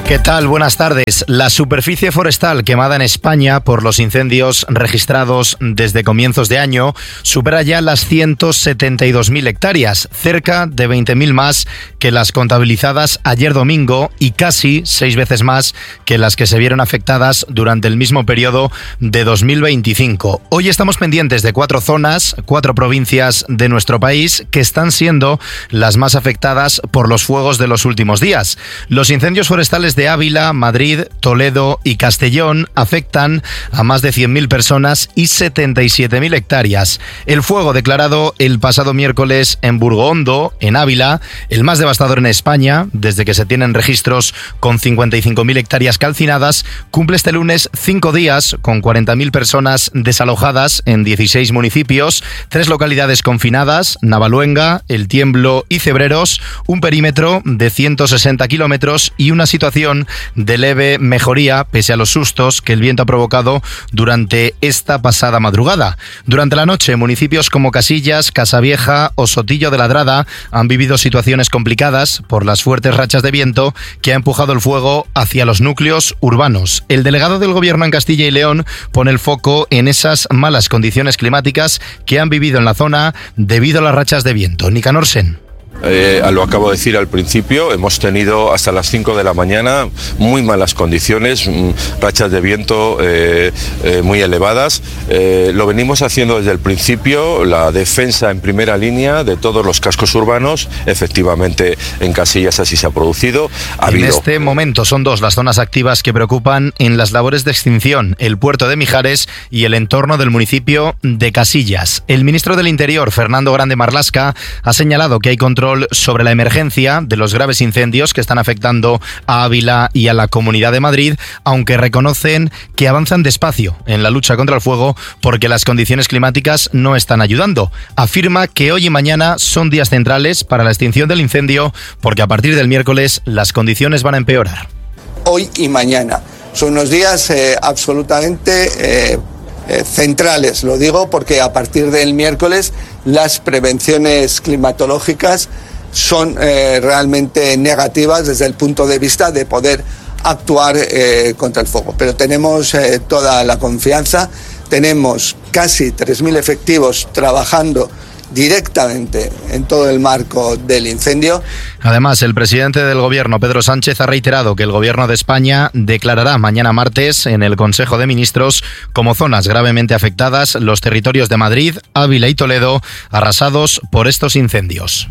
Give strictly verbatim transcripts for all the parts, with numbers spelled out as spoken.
¿Qué tal? Buenas tardes. La superficie forestal quemada en España por los incendios registrados desde comienzos de año supera ya las ciento setenta y dos mil hectáreas, cerca de veinte mil más que las contabilizadas ayer domingo y casi seis veces más que las que se vieron afectadas durante el mismo periodo de dos mil veinticinco. Hoy estamos pendientes de cuatro zonas, cuatro provincias de nuestro país que están siendo las más afectadas por los fuegos de los últimos días. Los incendios forestales de Ávila, Madrid, Toledo y Castellón afectan a más de cien mil personas y setenta y siete mil hectáreas. El fuego declarado el pasado miércoles en Burgondo, en Ávila, el más devastador en España, desde que se tienen registros con cincuenta y cinco mil hectáreas calcinadas, cumple este lunes cinco días con cuarenta mil personas desalojadas en dieciséis municipios, tres localidades confinadas, Navaluenga, El Tiemblo y Cebreros, un perímetro de ciento sesenta kilómetros y una situación de leve mejoría pese a los sustos que el viento ha provocado durante esta pasada madrugada. Durante la noche, municipios como Casillas, Casavieja o Sotillo de Ladrada han vivido situaciones complicadas por las fuertes rachas de viento que ha empujado el fuego hacia los núcleos urbanos. El delegado del Gobierno en Castilla y León pone el foco en esas malas condiciones climáticas que han vivido en la zona debido a las rachas de viento. Nicanor Sen. Eh, lo acabo de decir al principio, hemos tenido hasta las cinco de la mañana muy malas condiciones, rachas de viento eh, eh, muy elevadas. Eh, lo venimos haciendo desde el principio, la defensa en primera línea de todos los cascos urbanos. Efectivamente en Casillas así se ha producido. Ha en habido... este momento son dos las zonas activas que preocupan en las labores de extinción, el puerto de Mijares y el entorno del municipio de Casillas. El ministro del Interior, Fernando Grande Marlaska, ha señalado que hay control sobre la emergencia de los graves incendios que están afectando a Ávila y a la Comunidad de Madrid, aunque reconocen que avanzan despacio en la lucha contra el fuego porque las condiciones climáticas no están ayudando. Afirma que hoy y mañana son días centrales para la extinción del incendio porque a partir del miércoles las condiciones van a empeorar. Hoy y mañana son unos días eh, absolutamente... Eh... Eh, centrales, lo digo porque a partir del miércoles las prevenciones climatológicas son eh, realmente negativas desde el punto de vista de poder actuar eh, contra el fuego. Pero tenemos eh, toda la confianza, tenemos casi tres mil efectivos trabajando directamente en todo el marco del incendio. Además, el presidente del Gobierno, Pedro Sánchez, ha reiterado que el Gobierno de España declarará mañana martes en el Consejo de Ministros como zonas gravemente afectadas los territorios de Madrid, Ávila y Toledo, arrasados por estos incendios.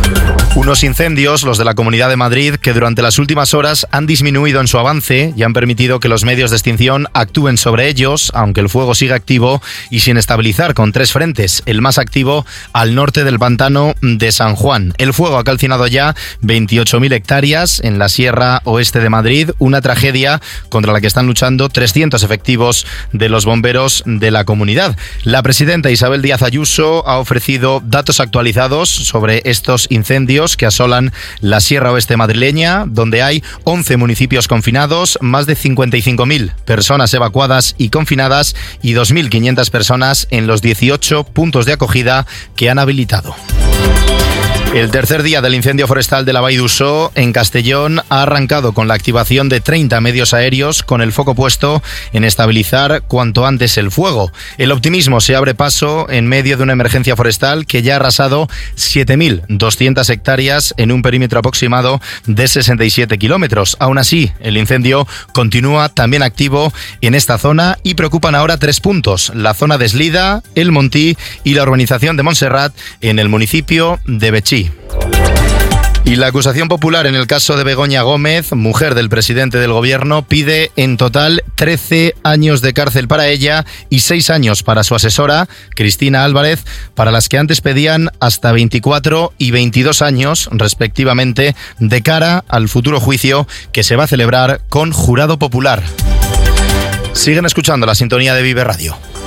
Unos incendios, los de la Comunidad de Madrid, que durante las últimas horas han disminuido en su avance y han permitido que los medios de extinción actúen sobre ellos, aunque el fuego sigue activo y sin estabilizar, con tres frentes, el más activo al norte del pantano de San Juan. El fuego ha calcinado ya veintiocho mil hectáreas en la Sierra Oeste de Madrid, una tragedia contra la que están luchando trescientos efectivos de los bomberos de la comunidad. La presidenta Isabel Díaz Ayuso ha ofrecido datos actualizados sobre estos incendios que asolan la Sierra Oeste madrileña, donde hay once municipios confinados, más de cincuenta y cinco mil personas evacuadas y confinadas y dos mil quinientas personas en los dieciocho puntos de acogida que han habilitado. El tercer día del incendio forestal de la Vall d'Uixó en Castellón ha arrancado con la activación de treinta medios aéreos con el foco puesto en estabilizar cuanto antes el fuego. El optimismo se abre paso en medio de una emergencia forestal que ya ha arrasado siete mil doscientas hectáreas en un perímetro aproximado de sesenta y siete kilómetros. Aún así, el incendio continúa también activo en esta zona y preocupan ahora tres puntos: la zona de Eslida, El Montí y la urbanización de Montserrat en el municipio de Betxí. Y la acusación popular en el caso de Begoña Gómez, mujer del presidente del Gobierno, pide en total trece años de cárcel para ella y seis años para su asesora, Cristina Álvarez, para las que antes pedían hasta veinticuatro y veintidós años, respectivamente, de cara al futuro juicio que se va a celebrar con jurado popular. Siguen escuchando la sintonía de Vive Radio.